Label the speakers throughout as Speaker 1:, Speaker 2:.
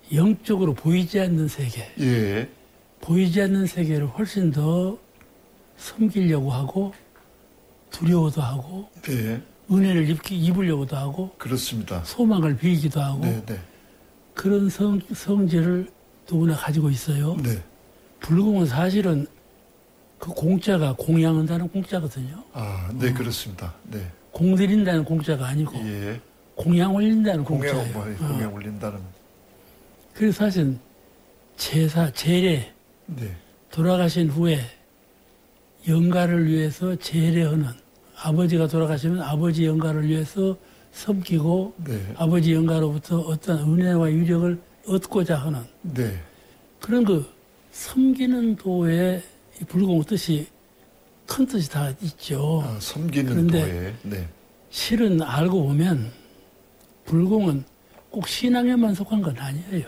Speaker 1: 영적으로 보이지 않는 세계,
Speaker 2: 예.
Speaker 1: 보이지 않는 세계를 훨씬 더 섬기려고 하고 두려워도 하고
Speaker 2: 예.
Speaker 1: 은혜를 입으려고도 하고
Speaker 2: 그렇습니다.
Speaker 1: 소망을 빌기도 하고
Speaker 2: 네, 네.
Speaker 1: 그런 성질을 누구나 가지고 있어요.
Speaker 2: 네.
Speaker 1: 불공은 사실은 그 공자가 공양한다는 공자거든요.
Speaker 2: 아, 네, 그렇습니다. 네.
Speaker 1: 공드린다는 공자가 아니고
Speaker 2: 예.
Speaker 1: 공양 올린다는 공자예요.
Speaker 2: 공양 올린다는.
Speaker 1: 그래서 사실 제사, 제례,
Speaker 2: 네.
Speaker 1: 돌아가신 후에 영가를 위해서 제례하는, 아버지가 돌아가시면 아버지 영가를 위해서 섬기고
Speaker 2: 네.
Speaker 1: 아버지 영가로부터 어떤 은혜와 유력을 얻고자 하는
Speaker 2: 네.
Speaker 1: 그런 그 섬기는 도의 불공 뜻이 큰 뜻이 다 있죠.
Speaker 2: 아, 섬기는
Speaker 1: 그런데
Speaker 2: 도에. 네.
Speaker 1: 실은 알고 보면 불공은 꼭 신앙에만 속한 건 아니에요.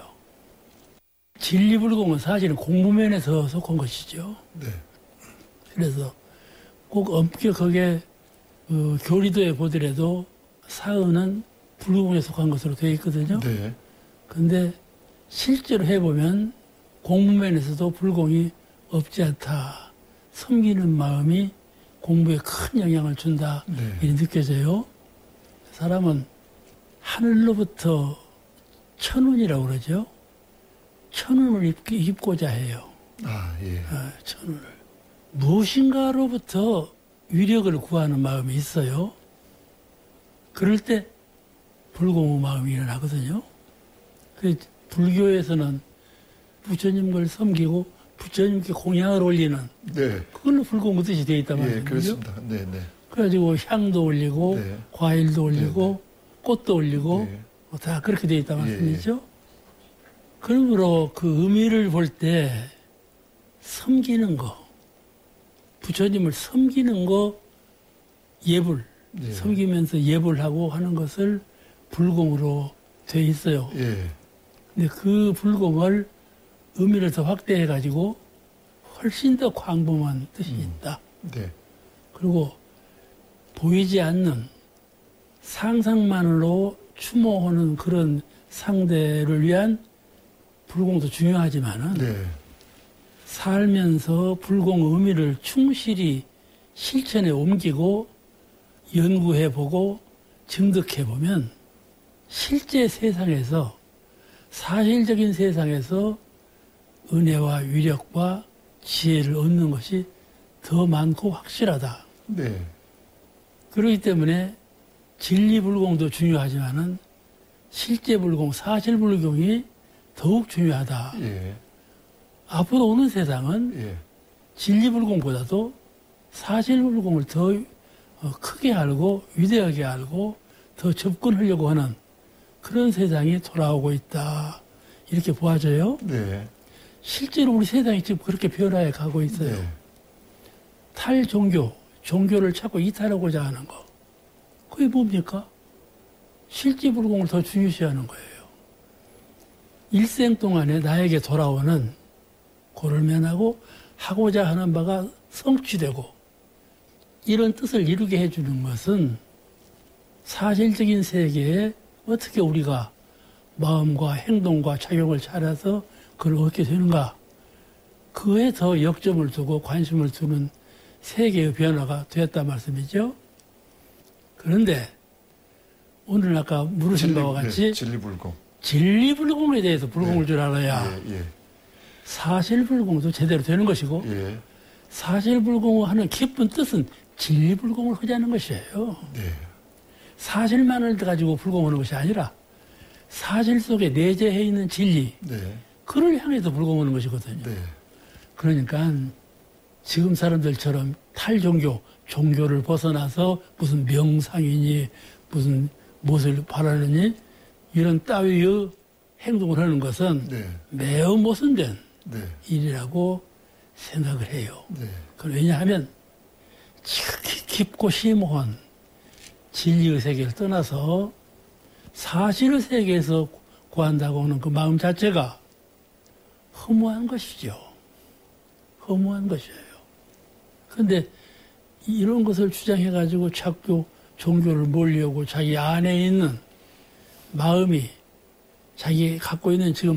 Speaker 1: 진리불공은 사실은 공부면에서 속한 것이죠.
Speaker 2: 네.
Speaker 1: 그래서 꼭 엄격하게 교리도에 보더라도 사은은 불공에 속한 것으로 되어 있거든요.
Speaker 2: 네.
Speaker 1: 근데 실제로 해보면 공부면에서도 불공이 없지 않다. 섬기는 마음이 공부에 큰 영향을 준다.
Speaker 2: 네.
Speaker 1: 이렇게 느껴져요. 사람은 하늘로부터 천운이라고 그러죠. 천운을 입고자 해요.
Speaker 2: 아, 예.
Speaker 1: 천운을. 무엇인가로부터 위력을 구하는 마음이 있어요. 그럴 때 불공의 마음이 일어나거든요. 그 불교에서는 부처님을 섬기고 부처님께 공양을 올리는
Speaker 2: 네.
Speaker 1: 그걸로 불공의 뜻이 되어 있단 말이죠.
Speaker 2: 예, 그렇습니다. 네, 네.
Speaker 1: 그래가지고 향도 올리고
Speaker 2: 네.
Speaker 1: 과일도 올리고 꽃도 올리고
Speaker 2: 네.
Speaker 1: 다 그렇게 되어 있단
Speaker 2: 예,
Speaker 1: 말씀이죠. 그러므로 그 의미를 볼 때 섬기는 거, 부처님을 섬기는 거 예불,
Speaker 2: 예.
Speaker 1: 섬기면서 예불하고 하는 것을 불공으로 돼 있어요.
Speaker 2: 예.
Speaker 1: 근데 그 불공을 의미를 더 확대해가지고 훨씬 더 광범한 뜻이 있다.
Speaker 2: 네.
Speaker 1: 그리고 보이지 않는 상상만으로 추모하는 그런 상대를 위한 불공도 중요하지만은
Speaker 2: 네.
Speaker 1: 살면서 불공 의미를 충실히 실천에 옮기고 연구해보고 증득해보면 실제 세상에서 사실적인 세상에서 은혜와 위력과 지혜를 얻는 것이 더 많고 확실하다.
Speaker 2: 네.
Speaker 1: 그렇기 때문에 진리불공도 중요하지만은 실제불공, 사실불공이 더욱 중요하다.
Speaker 2: 예.
Speaker 1: 앞으로 오는 세상은
Speaker 2: 예.
Speaker 1: 진리불공보다도 사실불공을 더 크게 알고 위대하게 알고 더 접근하려고 하는 그런 세상이 돌아오고 있다. 이렇게 보아져요.
Speaker 2: 네.
Speaker 1: 실제로 우리 세상이 지금 그렇게 변화해 가고 있어요.
Speaker 2: 네.
Speaker 1: 탈종교, 종교를 자꾸 이탈하고자 하는 거. 그게 뭡니까? 실제불공을 더 중요시하는 거예요. 일생 동안에 나에게 돌아오는 고를 면하고 하고자 하는 바가 성취되고 이런 뜻을 이루게 해주는 것은 사실적인 세계에 어떻게 우리가 마음과 행동과 작용을 잘해서 그걸 얻게 되는가. 그에 더 역점을 두고 관심을 두는 세계의 변화가 되었단 말씀이죠. 그런데 오늘 아까 물으신 바와 같이
Speaker 2: 네, 진리불공.
Speaker 1: 진리불공에 대해서 불공을 줄 알아야
Speaker 2: 예.
Speaker 1: 사실불공도 제대로 되는 것이고
Speaker 2: 예.
Speaker 1: 사실불공을 하는 깊은 뜻은 진리불공을 하자는 것이에요.
Speaker 2: 네.
Speaker 1: 사실만을 가지고 불공하는 것이 아니라 사실 속에 내재해 있는 진리,
Speaker 2: 네.
Speaker 1: 그를 향해서 불공하는 것이거든요.
Speaker 2: 네.
Speaker 1: 그러니까 지금 사람들처럼 탈종교, 종교를 벗어나서 무슨 명상이니 무슨 무엇을 바라느니 이런 따위의 행동을 하는 것은
Speaker 2: 네.
Speaker 1: 매우 모순된
Speaker 2: 네.
Speaker 1: 일이라고 생각을 해요.
Speaker 2: 네.
Speaker 1: 왜냐하면 지극히 깊고 심오한 진리의 세계를 떠나서 사실의 세계에서 구한다고 하는 그 마음 자체가 허무한 것이죠. 허무한 것이에요. 그런데 이런 것을 주장해가지고 자꾸 종교를 몰려오고 자기 안에 있는 마음이 자기 갖고 있는 지금